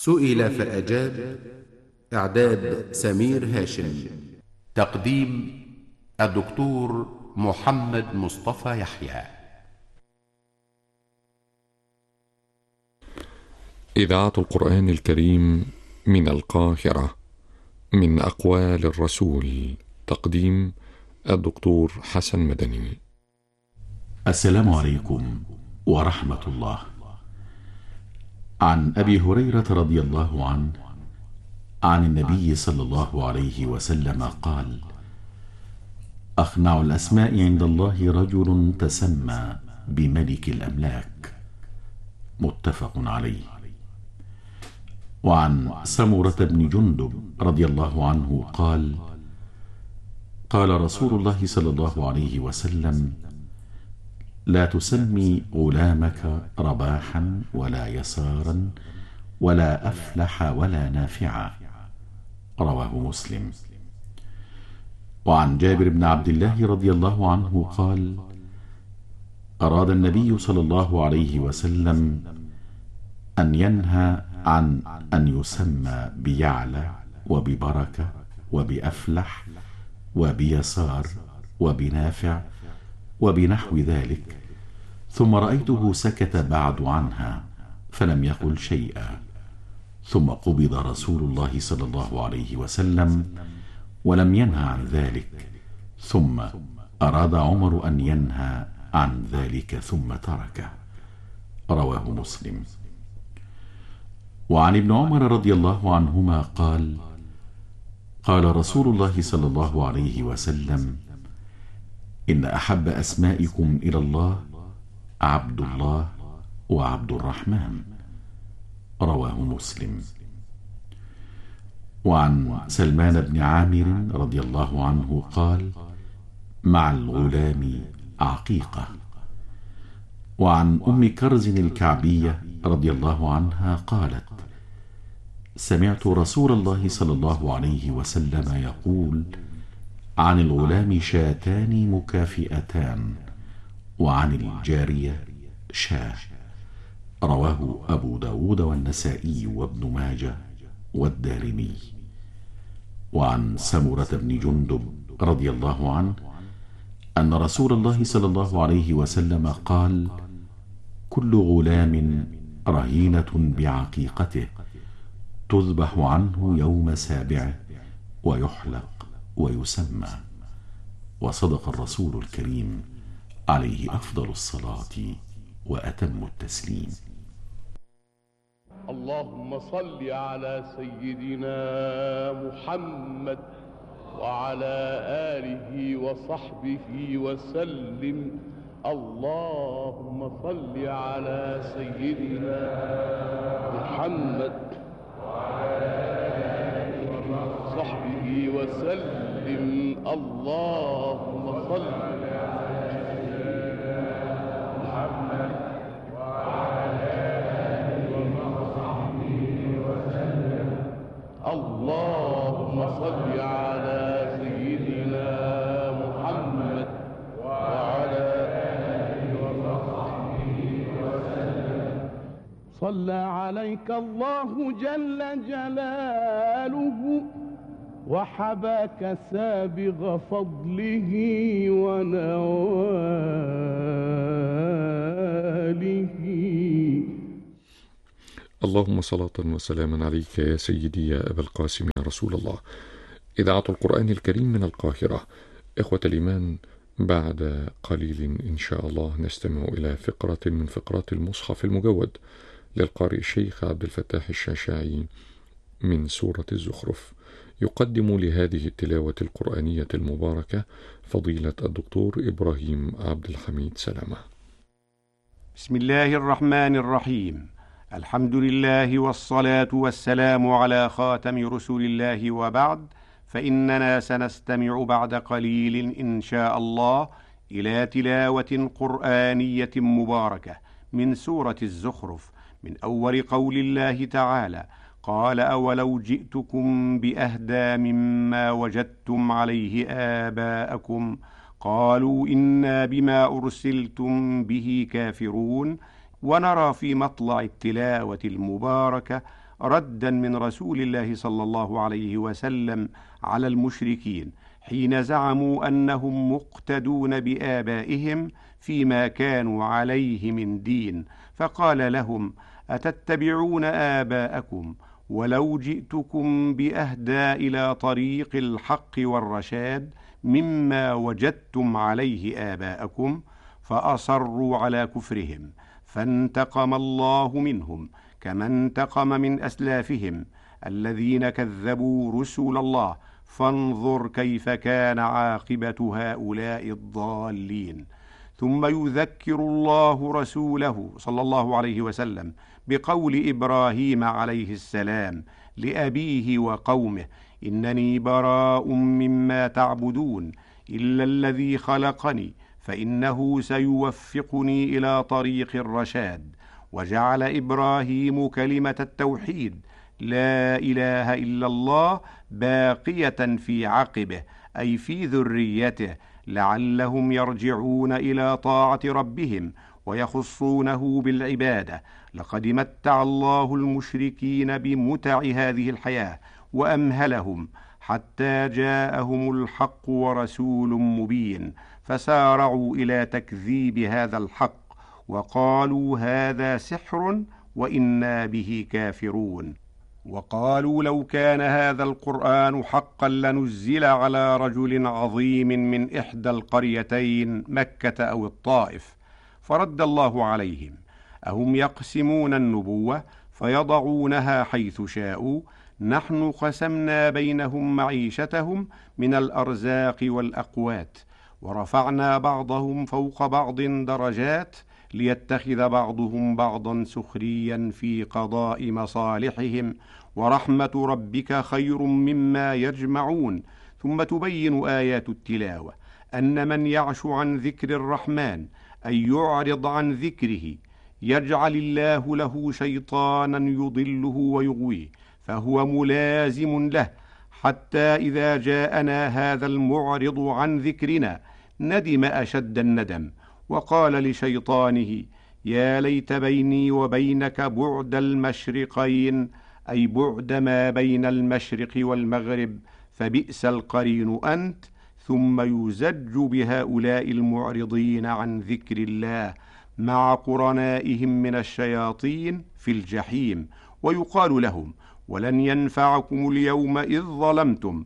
سئل فأجاب. إعداد سمير هاشم. تقديم الدكتور محمد مصطفى يحيى. إذاعة القرآن الكريم من القاهرة، من أقوال الرسول. تقديم الدكتور حسن مدني. السلام عليكم ورحمة الله. عن أبي هريرة رضي الله عنه عن النبي صلى الله عليه وسلم قال: أخنع الأسماء عند الله رجل تسمى بملك الأملاك. متفق عليه. وعن سمرة بن جندب رضي الله عنه قال: قال رسول الله صلى الله عليه وسلم: لا تسمي غلامك رباحا ولا يسارا ولا أفلح ولا نافعا. رواه مسلم. وعن جابر بن عبد الله رضي الله عنه قال: أراد النبي صلى الله عليه وسلم أن ينهى عن أن يسمى بيعلى وببركة وبأفلح وبيسار وبنافع وبنحو ذلك، ثم رأيته سكت بعد عنها فلم يقل شيئا، ثم قبض رسول الله صلى الله عليه وسلم ولم ينهى عن ذلك، ثم أراد عمر أن ينهى عن ذلك ثم تركه. رواه مسلم. وعن ابن عمر رضي الله عنهما قال: قال رسول الله صلى الله عليه وسلم: إن أحب أسمائكم إلى الله عبد الله وعبد الرحمن. رواه مسلم. وعن سلمان بن عامر رضي الله عنه قال: مع الغلام عقيقة. وعن أم كرز الكعبية رضي الله عنها قالت: سمعت رسول الله صلى الله عليه وسلم يقول: عن الغلام شاتان مكافئتان، وعن الجارية شاه. رواه أبو داود والنسائي وابن ماجه والدارمي. وعن سمرة بن جندب رضي الله عنه أن رسول الله صلى الله عليه وسلم قال: كل غلام رهينة بعقيقته، تذبح عنه يوم سابعه ويحلق ويسمى. وصدق الرسول الكريم عليه أفضل الصلاة وأتم التسليم. اللهم صل على سيدنا محمد وعلى آله وصحبه وسلم. اللهم صل على سيدنا محمد وعلى آله وصحبه وسلم. اللهم صل على سيدنا محمد وعلى آله وصحبه وسلم. اللهم صل على سيدنا محمد وعلى آله وصحبه وسلم. صلى عليك الله جل جلاله وحباك سابغ فضله ونواله. اللهم صلاة وسلاما عليك يا سيدي يا أبا القاسم يا رسول الله. إذاعة القرآن الكريم من القاهرة. إخوة الإيمان، بعد قليل إن شاء الله نستمع إلى فقرة من فقرات المصحف المجود للقارئ الشيخ عبد الفتاح الشاشاعي من سورة الزخرف. يقدم لهذه التلاوة القرآنية المباركة فضيلة الدكتور إبراهيم عبد الحميد سلامة. بسم الله الرحمن الرحيم. الحمد لله والصلاة والسلام على خاتم رسول الله، وبعد، فإننا سنستمع بعد قليل إن شاء الله إلى تلاوة قرآنية مباركة من سورة الزخرف، من أول قول الله تعالى: قال أولو جئتكم بأهدى مما وجدتم عليه آباءكم قالوا إنا بما أرسلتم به كافرون. ونرى في مطلع التلاوة المباركة ردا من رسول الله صلى الله عليه وسلم على المشركين حين زعموا أنهم مقتدون بآبائهم فيما كانوا عليه من دين، فقال لهم: أتتبعون آباءكم ولو جئتكم بأهدى إلى طريق الحق والرشاد مما وجدتم عليه آباءكم؟ فأصروا على كفرهم، فانتقم الله منهم كما انتقم من أسلافهم الذين كذبوا رسل الله، فانظر كيف كان عاقبة هؤلاء الضالين. ثم يذكر الله رسوله صلى الله عليه وسلم بقول إبراهيم عليه السلام لأبيه وقومه: إنني براء مما تعبدون إلا الذي خلقني فإنه سيوفقني إلى طريق الرشاد. وجعل إبراهيم كلمة التوحيد لا إله إلا الله باقية في عقبه، أي في ذريته، لعلهم يرجعون إلى طاعة ربهم ويخصونه بالعبادة. لقد متع الله المشركين بمتع هذه الحياة وأمهلهم حتى جاءهم الحق ورسول مبين، فسارعوا إلى تكذيب هذا الحق وقالوا: هذا سحر وإنا به كافرون. وقالوا: لو كان هذا القرآن حقا لنزل على رجل عظيم من إحدى القريتين مكة أو الطائف. فرد الله عليهم: أهم يقسمون النبوة فيضعونها حيث شاءوا؟ نحن قسمنا بينهم معيشتهم من الأرزاق والأقوات، ورفعنا بعضهم فوق بعض درجات ليتخذ بعضهم بعضا سخريا في قضاء مصالحهم، ورحمة ربك خير مما يجمعون. ثم تبين آيات التلاوة أن من يعش عن ذكر الرحمن أي يعرض عن ذكره يجعل الله له شيطانا يضله ويغويه، فهو ملازم له، حتى إذا جاءنا هذا المعرض عن ذكرنا ندم أشد الندم وقال لشيطانه: يا ليت بيني وبينك بعد المشرقين، أي بعد ما بين المشرق والمغرب، فبئس القرين أنت. ثم يزج بهؤلاء المعرضين عن ذكر الله مع قرنائهم من الشياطين في الجحيم، ويقال لهم: ولن ينفعكم اليوم إذ ظلمتم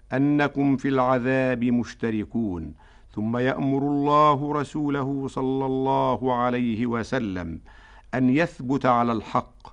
أنكم في العذاب مشتركون. ثم يأمر الله رسوله صلى الله عليه وسلم أن يثبت على الحق،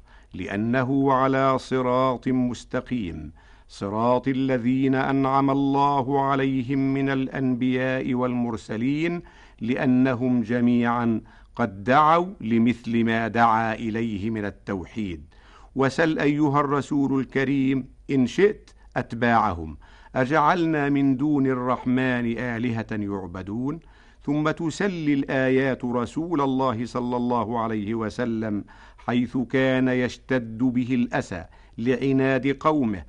لأنه على صراط مستقيم، صراط الذين أنعم الله عليهم من الأنبياء والمرسلين، لأنهم جميعا قد دعوا لمثل ما دعا إليه من التوحيد. وسل أيها الرسول الكريم إن شئت أتباعهم: أجعلنا من دون الرحمن آلهة يعبدون؟ ثم تسلي الآيات رسول الله صلى الله عليه وسلم حيث كان يشتد به الأسى لعناد قومه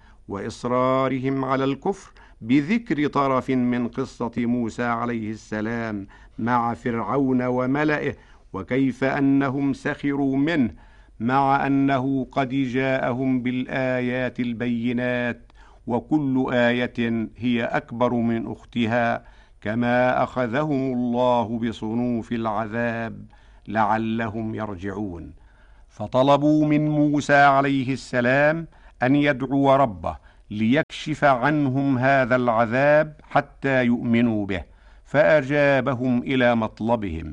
وإصرارهم على الكفر، بذكر طرف من قصة موسى عليه السلام مع فرعون وملئه، وكيف أنهم سخروا منه مع أنه قد جاءهم بالآيات البينات، وكل آية هي أكبر من أختها، كما أخذهم الله بصنوف العذاب لعلهم يرجعون. فطلبوا من موسى عليه السلام أن يدعو ربه ليكشف عنهم هذا العذاب حتى يؤمنوا به، فأجابهم إلى مطلبهم،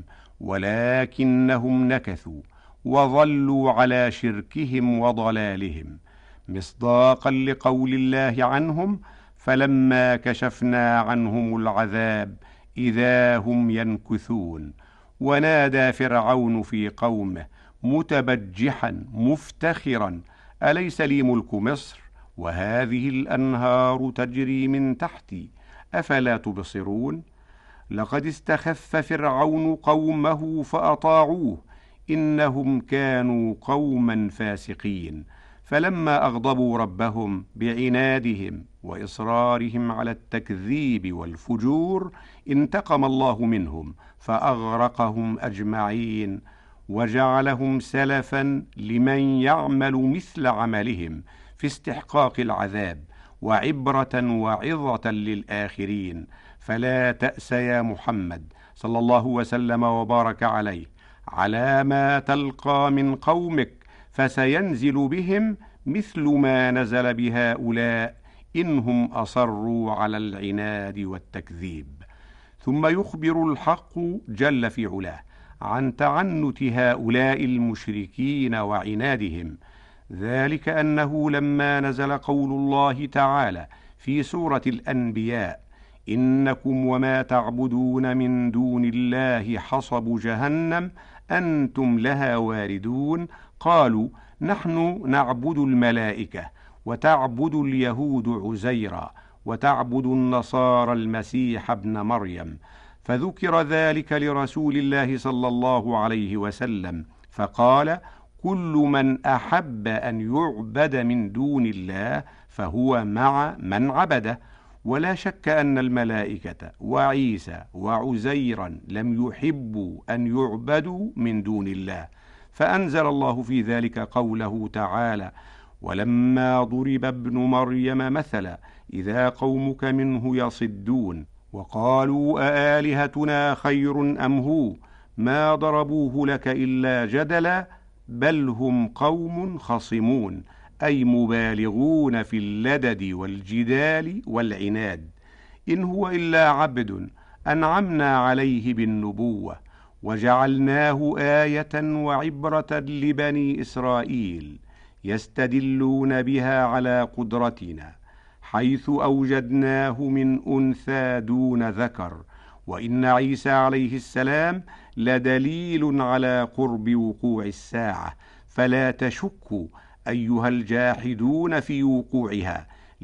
ولكنهم نكثوا وظلوا على شركهم وضلالهم، مصداقا لقول الله عنهم: فلما كشفنا عنهم العذاب إذا هم ينكثون. ونادى فرعون في قومه متبجحا مفتخرا: أليس لي ملك مصر وهذه الأنهار تجري من تحتي أفلا تبصرون؟ لقد استخف فرعون قومه فأطاعوه إنهم كانوا قوما فاسقين. فلما أغضبوا ربهم بعنادهم وإصرارهم على التكذيب والفجور انتقم الله منهم فأغرقهم أجمعين، وجعلهم سلفا لمن يعمل مثل عملهم في استحقاق العذاب، وعبرة وعظة للآخرين. فلا تأس يا محمد صلى الله وسلم وبارك عليه على ما تلقى من قومك، فسينزل بهم مثل ما نزل بهؤلاء إنهم أصروا على العناد والتكذيب. ثم يخبر الحق جل في علاه عن تعنت هؤلاء المشركين وعنادهم، ذلك أنه لما نزل قول الله تعالى في سورة الأنبياء: إنكم وما تعبدون من دون الله حصب جهنم أنتم لها واردون، قالوا نحن نعبد الملائكة، وتعبد اليهود عزيرا، وتعبد النصارى المسيح ابن مريم. فذكر ذلك لرسول الله صلى الله عليه وسلم، فقال: كل من أحب أن يعبد من دون الله فهو مع من عبده. ولا شك أن الملائكة وعيسى وعزيرا لم يحبوا أن يعبدوا من دون الله، فأنزل الله في ذلك قوله تعالى: ولما ضرب ابن مريم مثلا إذا قومك منه يصدون وقالوا أآلهتنا خير أم هو ما ضربوه لك إلا جدلا بل هم قوم خصمون، أي مبالغون في اللدد والجدال والعناد. إن هو إلا عبد أنعمنا عليه بالنبوة وجعلناه آية وعبرة لبني إسرائيل يستدلون بها على قدرتنا، حيث أوجدناه من أنثى دون ذكر. وإن عيسى عليه السلام لدليل على قرب وقوع الساعة، فلا تشكوا أيها الجاحدون في وقوعها،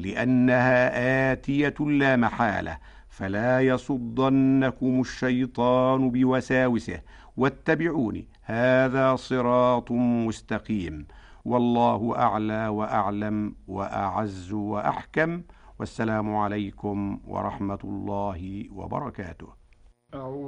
لأنها آتية لا محالة. فلا يصدنكم الشيطان بوساوسه، واتبعوني هذا صراط مستقيم. والله أعلى وأعلم وأعز وأحكم. والسلام عليكم ورحمة الله وبركاته.